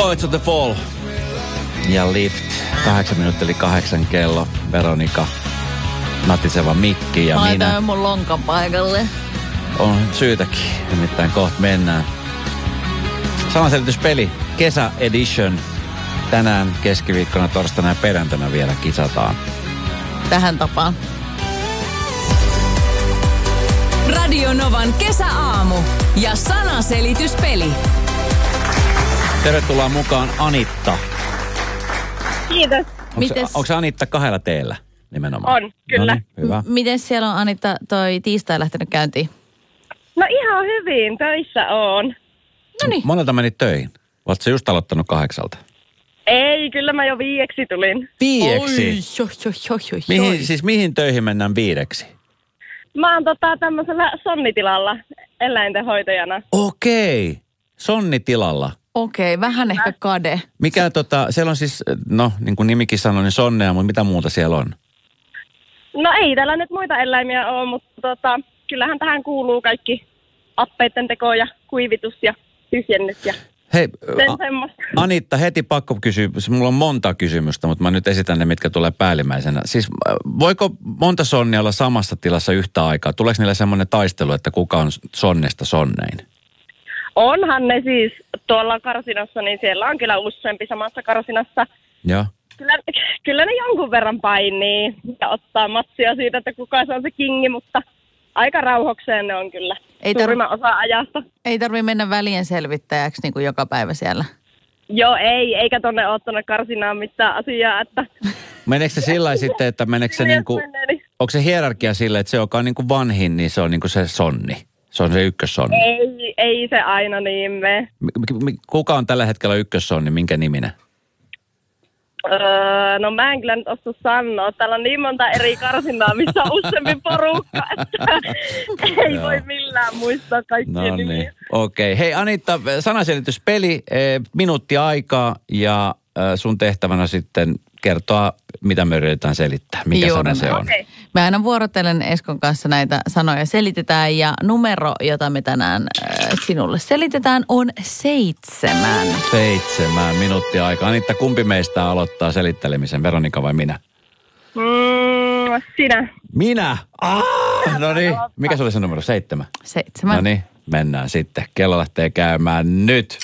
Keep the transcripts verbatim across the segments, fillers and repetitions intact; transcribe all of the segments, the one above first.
Poets of the Fall ja Lift. Kahdeksan minuuttia eli kahdeksan kello. Veronika, natiseva Mikki ja mä minä. Laitan mun lonkan paikalle. On syytäkin, nimittäin kohta mennään. Sanaselityspeli, kesä edition. Tänään keskiviikkona, torstaina ja perjantaina vielä kisataan. Tähän tapaan. Radio Novan kesäaamu ja sanaselityspeli. Tervetuloa mukaan Anitta. Kiitos. Onko se Anitta kahdella teellä nimenomaan? On, kyllä. Noniin, hyvä. M- miten siellä on, Anitta, toi tiistai lähtenyt käyntiin? No ihan hyvin, töissä on. Noniin. Monelta menit töihin? Oletko just aloittanut kahdeksalta? Ei, kyllä mä jo viieksi tulin. Viieksi? Oi, jo, jo, jo, jo, Mihin, siis mihin töihin mennään viideksi? Mä oon tota tämmöisellä sonnitilalla eläintenhoitajana. Okei. Sonnitilalla. Okei, vähän ehkä kade. Mikä tota, siellä on siis, no niin kuin nimikin sanoi, niin sonnea, mutta mitä muuta siellä on? No ei täällä nyt muita eläimiä ole, mutta tota, kyllähän tähän kuuluu kaikki appeiden teko ja kuivitus ja tyhjennys ja Hei, sen A- semmoista. Anitta, heti pakko kysyä. Mulla on monta kysymystä, mutta mä nyt esitän ne, mitkä tulee päällimmäisenä. Siis voiko monta sonnia olla samassa tilassa yhtä aikaa? Tuleeko niillä semmoinen taistelu, että kuka on sonnesta sonnein? Onhan ne siis tuolla karsinassa, niin siellä on kyllä useampi samassa karsinassa. Joo. Kyllä, kyllä ne jonkun verran painii ja ottaa matsia siitä, että kuka se on se kingi, mutta aika rauhokseen ne on kyllä Ei tar- suurimman osa ajasta. Ei tarvitse mennä välien selvittäjäksi niin kuin joka päivä siellä. Joo, ei, eikä tonne ole tonne karsinaan mitään asiaa, että... Meneekö se sillä lailla sitten, että meneekö se niinku, onko se hierarkia sille, että se joka on niinku vanhin, niin se on niinku se sonni? Se on se ykkössonni. Ei, ei se aina niin mene. M- m- kuka on tällä hetkellä ykkössonni, minkä niminen? Öö, no mä en kyllä nyt osaa sanoa. Täällä on niin monta eri karsinaa, missä on useampi porukka, että ei voi millään muistaa kaikkia No nimiä. niin, okei. Okay. Hei Anitta, sanaselityspeli, eh, minuutti aikaa ja eh, sun tehtävänä sitten kertoa, mitä me yritetään selittää. Mikä Juuri sana se näin. on? Okei. Me aina vuorotellen Eskon kanssa näitä sanoja selitetään ja numero, jota me tänään äh, sinulle selitetään, on seitsemän. Seitsemän minuuttia aikaa. Anitta, kumpi meistä aloittaa selittelemisen, Veronika vai minä? Mm, sinä. Minä? Ah, no niin. Mikä se oli se numero? Seitsemän. Seitsemän. No niin, mennään sitten. Kello lähtee käymään nyt.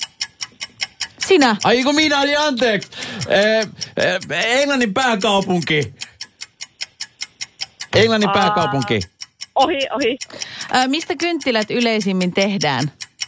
Sinä. Ai kun minä, niin anteeksi. Eh, eh, Englannin pääkaupunki. Englannin Aa. pääkaupunki. Ohi, ohi. Äh, mistä kynttilät yleisimmin tehdään?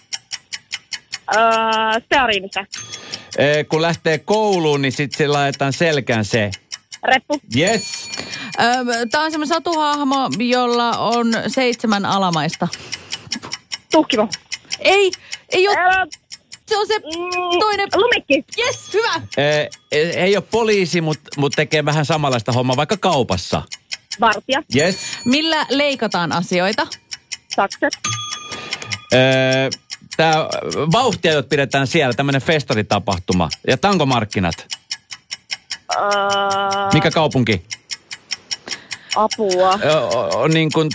Öö, steariinista. Eh, kun lähtee kouluun, niin sitten se laitetaan selkään se. Reppu. Yes. Äh, Tämä on semmoinen satuhahmo, jolla on seitsemän alamaista. Tuhkimo. Ei, ei ole. Öö, Se on se mm, toinen. lumikki. Yes, hyvä. Eh, ei ole poliisi, mutta mut tekee vähän samanlaista hommaa vaikka kaupassa. Vartija. Yes. Millä leikataan asioita? Sakset. Eh, Tää vauhtiajot pidetään siellä, tämmönen festaritapahtuma. Ja tankomarkkinat. Öö, Mikä kaupunki? apua. On niin kuin...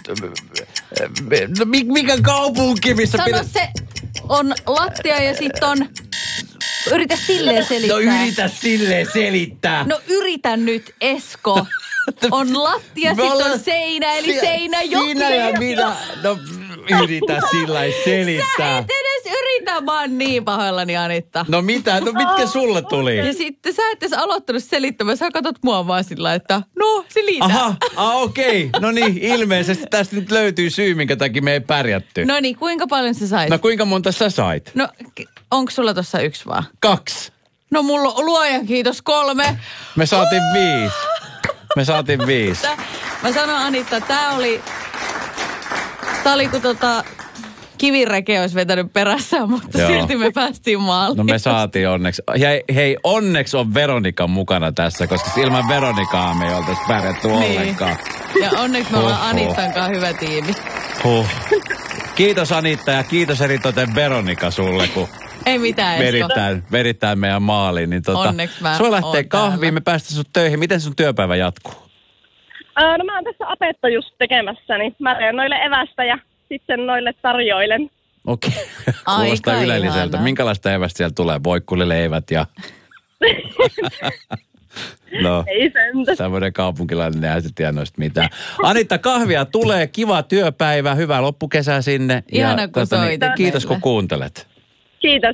No, mikä kaupunki, missä Sano pidetään... se on lattia ja sitten on... Yritä silleen selittää. No yritä silleen selittää. No yritä nyt, Esko. On lattia, Me sit ollaan- on seinä, eli Si- Seinäjoki. Sinä ja minä. No yritä sillä lailla Sä selittää. et edes yritä, mä oon niin pahoillani, Anitta. No mitä? No mitkä sulle tuli? Ja sitten sä et edes aloittanut selittämään, sä katot mua vaan sillä lailla, että no, selitä. Aha, ah, okei. Okay. No niin, ilmeisesti tästä nyt löytyy syy, minkä takia me ei pärjätty. No niin, kuinka paljon sä sait? No kuinka monta sä sait? No, onko sulla tossa yksi vaan? Kaksi. No mulla on luojan kiitos kolme. Me saatiin viisi. Me saatiin viisi. Tää- Mä sanon Anitta, tää oli, tää oli kun tota kivireke olisi vetänyt perässä, mutta Joo. silti me päästiin maaliin. No me saatiin onneksi. Hei, hei, onneksi on Veronika mukana tässä, koska ilman Veronikaa me ei oltaisi pärjätty Niin. ollenkaan. Ja onneksi me ollaan Oho. Anittan kanssa hyvä tiimi. Huh. Kiitos Anitta ja kiitos eritoten Veronika sulle, kun Ei mitään, Esko. veritään, veritään meidän maaliin. Niin tota, Onneksi mä sulla lähtee oon kahviin, täällä. me päästään sut töihin. Miten sun työpäivä jatkuu? Öö, no mä oon tässä apetta just tekemässä, niin mä teen noille evästä ja sitten noille tarjoilen. Okei, okay. Kuulostaa Aika ylelliseltä. ihanaa. Minkälaista evästä siellä tulee? Voikkulileivät ja... No, Ei sentä. tämmöinen kaupunkilainen, eihän se tiedä noista mitään. Anita, kahvia tulee, kiva työpäivä, hyvää loppukesää sinne. Ihana, kun soitit kiitos, meille. kun kuuntelet. Kiitos.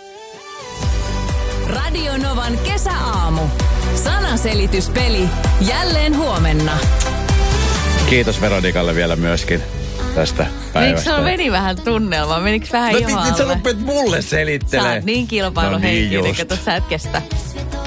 Radio Novan kesäaamu. Sanaselityspeli. Jälleen huomenna. Kiitos Veronikalle vielä myöskin tästä Menikö päivästä. sulla meni vähän tunnelma? Menikö vähän No Juhalle? nyt sä rupeat mulle Sä selittelee. oot niin kilpailuhenkinen, No niin no niin just. kato sätkestä.